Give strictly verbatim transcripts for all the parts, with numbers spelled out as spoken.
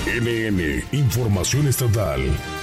N N, Información Estatal.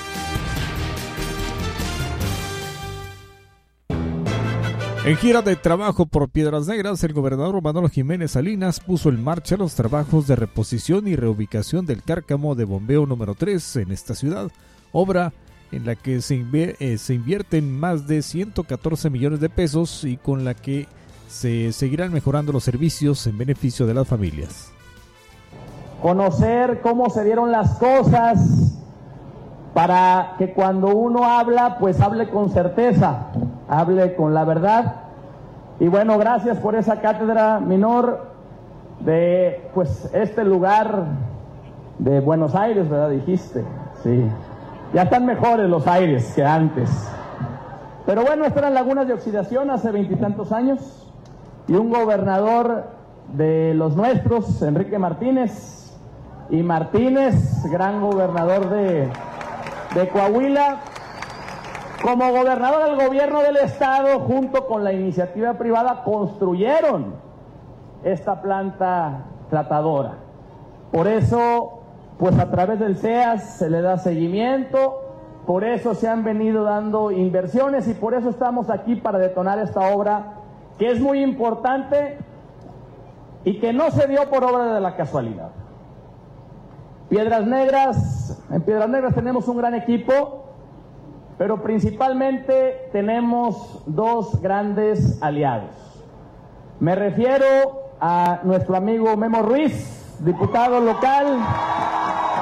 En gira de trabajo por Piedras Negras, el gobernador Manolo Jiménez Salinas puso en marcha los trabajos de reposición y reubicación del cárcamo de bombeo número tres en esta ciudad, obra en la que se, invier- eh, se invierten más de ciento catorce millones de pesos y con la que se seguirán mejorando los servicios en beneficio de las familias. Conocer cómo se dieron las cosas para que cuando uno habla, pues hable con certeza, hable con la verdad. Y bueno, gracias por esa cátedra, Minor, de pues este lugar de Buenos Aires, ¿verdad? Dijiste, sí. Ya están mejores los aires que antes. Pero bueno, estas eran lagunas de oxidación hace veintitantos años, y un gobernador de los nuestros, Enrique Martínez, y Martínez, gran gobernador de, de Coahuila, como gobernador del gobierno del estado, junto con la iniciativa privada, construyeron esta planta tratadora. Por eso, pues a través del C E A S se le da seguimiento, por eso se han venido dando inversiones y por eso estamos aquí para detonar esta obra, que es muy importante y que no se dio por obra de la casualidad. Piedras Negras, en Piedras Negras tenemos un gran equipo, pero principalmente tenemos dos grandes aliados. Me refiero a nuestro amigo Memo Ruiz, diputado local